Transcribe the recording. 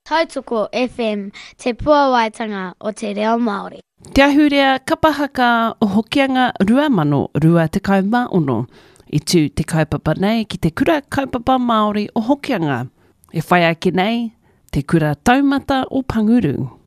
Tautoko FM, te puawaitanga o te reo Māori. Te ahurea kapahaka o hokianga 2025 i tū te kaupapa nei ki te kura kaupapa Māori o hokianga. E whai ake nei, te kura taumata o Panguru.